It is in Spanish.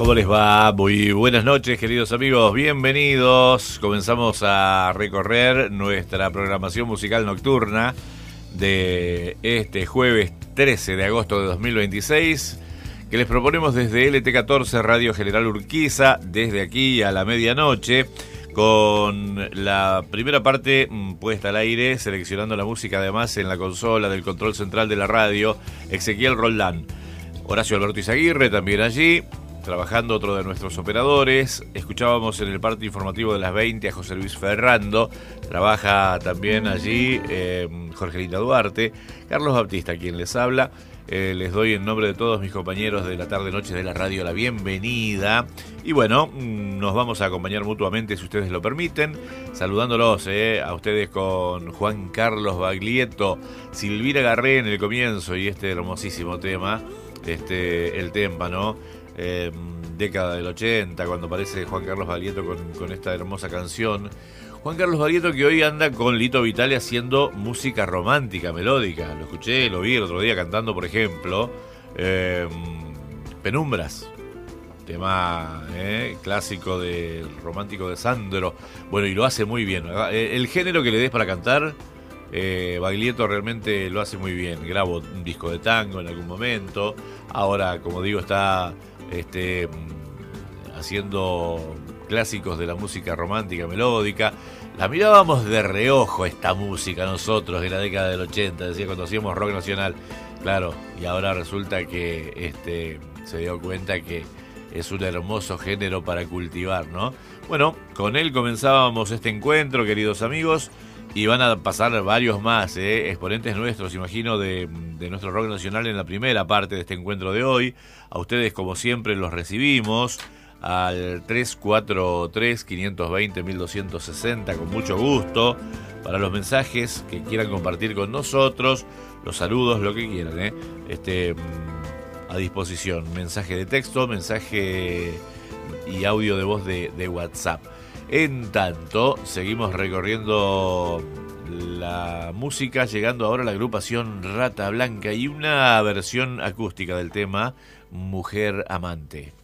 ¿Cómo les va? Muy buenas noches, queridos amigos, bienvenidos. Comenzamos a recorrer nuestra programación musical nocturna de este jueves 13 de agosto de 2026, que les proponemos desde LT14 Radio General Urquiza, desde aquí a la medianoche, con la primera parte puesta al aire, seleccionando la música además en la consola del control central de la radio, Ezequiel Roldán. Horacio Alberto Izaguirre también allí, trabajando otro de nuestros operadores. Escuchábamos en el parte informativo de las 20 a José Luis Ferrando, trabaja también allí Jorgelina Duarte, Carlos Baptista quien les habla. Les doy en nombre de todos mis compañeros de la tarde-noche de la radio la bienvenida. Y bueno, nos vamos a acompañar mutuamente si ustedes lo permiten, saludándolos a ustedes con Juan Carlos Baglietto, Silvira Garré en el comienzo y este hermosísimo tema, el témpano, década del 80, cuando aparece Juan Carlos Baglietto con esta hermosa canción. Juan Carlos Baglietto, que hoy anda con Lito Vitale haciendo música romántica, melódica. Lo escuché, lo vi el otro día cantando, por ejemplo, Penumbras, tema clásico del romántico de Sandro. Bueno, y lo hace muy bien. El género que le des para cantar, Baglietto realmente lo hace muy bien. Grabó un disco de tango en algún momento. Ahora, como digo, está haciendo clásicos de la música romántica, melódica. La mirábamos de reojo esta música nosotros de la década del 80, decía, cuando hacíamos rock nacional. Claro, y ahora resulta que se dio cuenta que es un hermoso género para cultivar, ¿no? Bueno, con él comenzábamos este encuentro, queridos amigos, y van a pasar varios más, exponentes nuestros, imagino, de nuestro rock nacional en la primera parte de este encuentro de hoy. A ustedes, como siempre, los recibimos al 343-520-1260 con mucho gusto, para los mensajes que quieran compartir con nosotros, los saludos, lo que quieran, a disposición. Mensaje de texto, mensaje y audio de voz de WhatsApp. En tanto, seguimos recorriendo la música, llegando ahora a la agrupación Rata Blanca y una versión acústica del tema Mujer Amante.